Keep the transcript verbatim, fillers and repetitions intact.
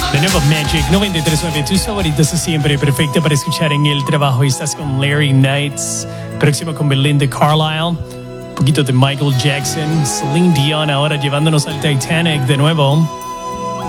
De nuevo Magic noventa y tres punto nueve, tus favoritos siempre, perfecta para escuchar en el trabajo. Estás con Larry Knights, próximo con Belinda Carlisle, un poquito de Michael Jackson, Celine Dion ahora llevándonos al Titanic de nuevo.